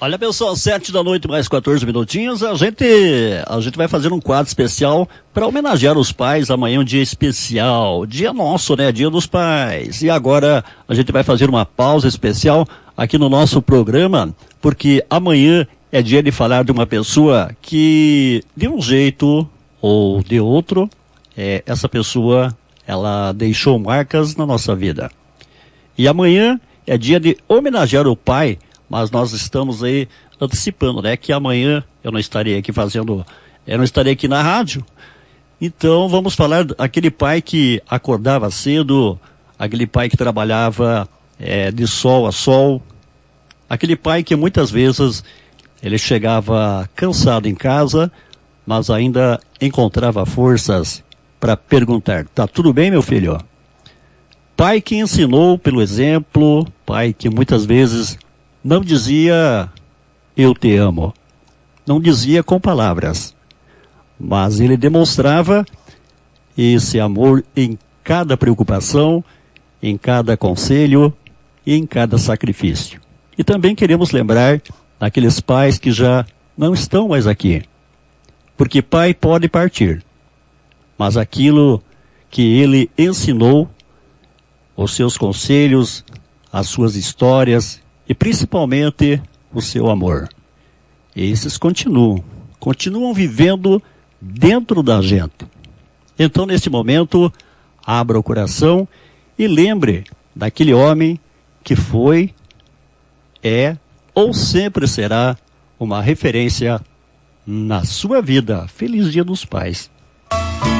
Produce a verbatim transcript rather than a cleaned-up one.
Olha, pessoal, sete da noite, mais quatorze minutinhos, a gente, a gente vai fazer um quadro especial para homenagear os pais. Amanhã é um dia especial, dia nosso, né, dia dos pais. E agora a gente vai fazer uma pausa especial aqui no nosso programa, porque amanhã é dia de falar de uma pessoa que, de um jeito ou de outro, é, essa pessoa, ela deixou marcas na nossa vida. E amanhã é dia de homenagear o pai, mas nós estamos aí antecipando, né, que amanhã eu não estarei aqui fazendo, eu não estarei aqui na rádio. Então vamos falar daquele pai que acordava cedo, aquele pai que trabalhava é, de sol a sol, aquele pai que muitas vezes ele chegava cansado em casa, mas ainda encontrava forças para perguntar: tá tudo bem, meu filho? Pai que ensinou pelo exemplo, pai que muitas vezes não dizia eu te amo, não dizia com palavras, mas ele demonstrava esse amor em cada preocupação, em cada conselho e em cada sacrifício. E também queremos lembrar daqueles pais que já não estão mais aqui, porque pai pode partir, mas aquilo que ele ensinou, os seus conselhos, as suas histórias e principalmente o seu amor, esses continuam, continuam vivendo dentro da gente. Então, neste momento, abra o coração e lembre daquele homem que foi, é ou sempre será uma referência na sua vida. Feliz Dia dos Pais.